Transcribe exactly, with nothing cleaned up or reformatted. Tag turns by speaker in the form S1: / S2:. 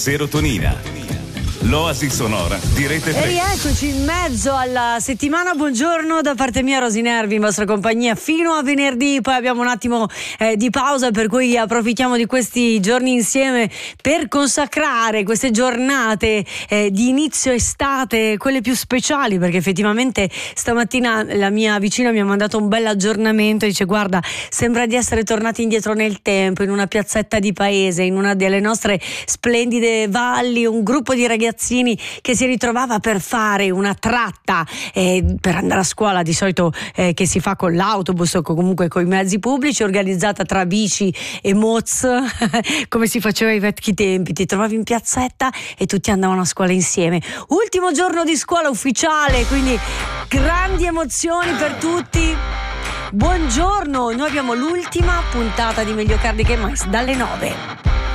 S1: Serotonina. L'oasi sonora di Rete tre.
S2: E rieccoci in mezzo alla settimana. Buongiorno da parte mia, Rosy Nervi, in vostra compagnia fino a venerdì. Poi abbiamo un attimo eh, di pausa, per cui approfittiamo di questi giorni insieme per consacrare queste giornate eh, di inizio estate, quelle più speciali, perché effettivamente stamattina la mia vicina mi ha mandato un bel aggiornamento. Dice: guarda, sembra di essere tornati indietro nel tempo, in una piazzetta di paese, in una delle nostre splendide valli, un gruppo di ragazzi che si ritrovava per fare una tratta eh, per andare a scuola, di solito eh, che si fa con l'autobus o comunque con i mezzi pubblici, organizzata tra bici e moz come si faceva ai vecchi tempi. Ti trovavi in piazzetta e tutti andavano a scuola insieme. Ultimo giorno di scuola ufficiale, quindi grandi emozioni per tutti. Buongiorno, noi abbiamo l'ultima puntata di Meglio Cardi che Mais dalle nove.